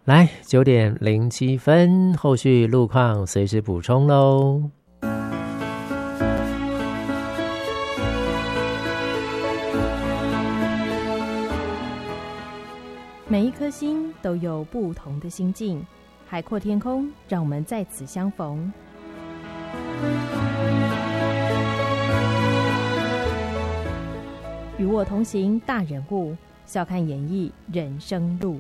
来9:07，后续路况随时补充咯。 每一颗心都有不同的心境，海阔天空，让我们在此相逢。与我同行大人物，笑看演绎人生路。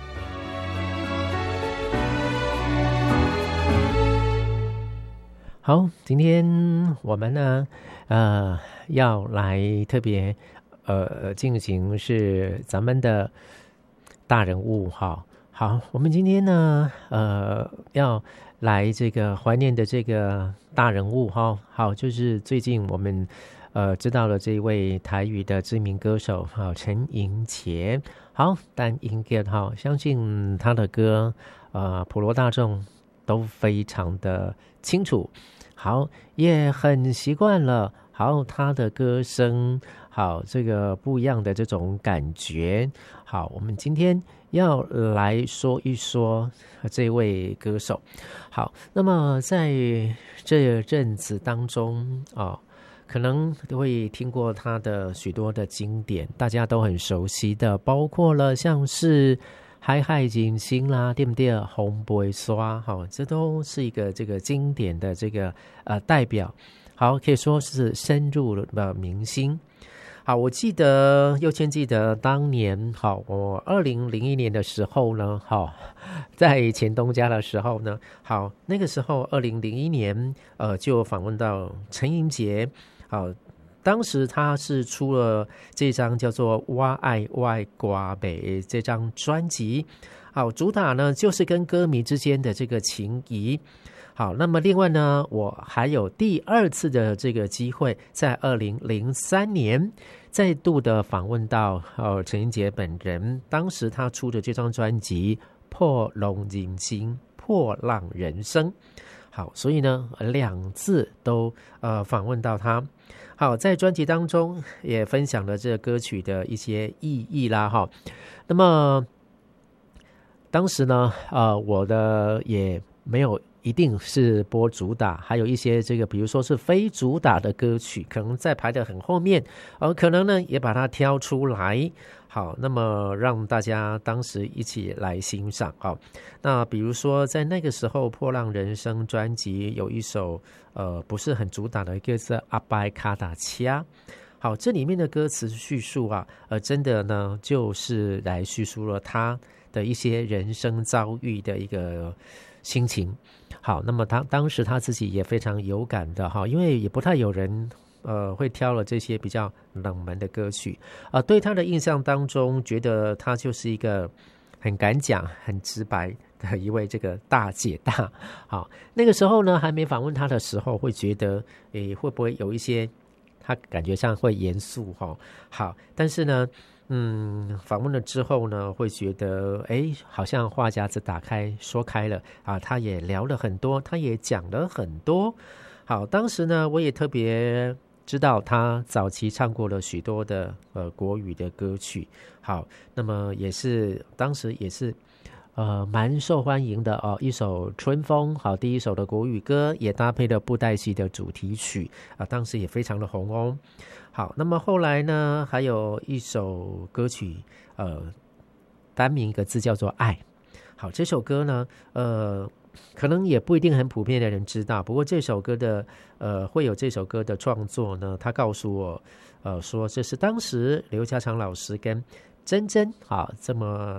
好，今天我们呢，要来特别进行是咱们的大人物哈。好，我们今天呢，要来这个怀念的这个大人物哈。好，就是最近我们知道了这一位台语的知名歌手陈盈婕。好，但应该相信他的歌普罗大众都非常的清楚，好，也很习惯了。好，他的歌声，好，这个不一样的这种感觉。好，我们今天要来说一说这位歌手。好，那么在这阵子当中可能都会听过他的许多的经典，大家都很熟悉的，包括了像是海海人生啦，对不对？红杯刷，好，这都是一个这个经典的这个代表。好，可以说是深入了民心。好，我记得佑谦记得当年，好，我2001年的时候呢，好，在前东家的时候呢，好，那个时候2001年，就访问到陈盈婕，好，当时他是出了这张叫做《我爱外瓜北》这张专辑，好，主打呢就是跟歌迷之间的这个情谊。好，那么另外呢，我还有第二次的这个机会，在2003年再度的访问到陈盈婕本人，当时他出的这张专辑《破浪人生》，破浪人生。好，所以呢2次都访问到他。好，在专辑当中也分享了这个歌曲的一些意义啦哈。那么当时呢我的也没有一定是播主打，还有一些这个比如说是非主打的歌曲，可能在排得很后面，可能呢也把它挑出来。好，那么让大家当时一起来欣赏。好，那比如说在那个时候破浪人生专辑有一首不是很主打的一个是阿拜卡达恰。好，这里面的歌词叙述真的呢就是来叙述了他的一些人生遭遇的一个心情。好，那么当时他自己也非常有感的因为也不太有人会挑了这些比较冷门的歌曲对他的印象当中，觉得他就是一个很敢讲、很直白的一位这个大姐大。好，那个时候呢，还没访问他的时候，会觉得会不会有一些他感觉上会严肃好，但是呢访问了之后呢，会觉得好像话匣子打开说开了他也聊了很多，他也讲了很多。好，当时呢我也特别知道他早期唱过了许多的国语的歌曲。好，那么也是当时也是蛮受欢迎的一首《春风》，好，第一首的国语歌也搭配了布袋戏的主题曲当时也非常的红哦。好，那么后来呢，还有一首歌曲单名一个字叫做爱。好，这首歌呢可能也不一定很普遍的人知道，不过这首歌的会有这首歌的创作呢，他告诉我说这是当时刘家昌老师跟珍珍这么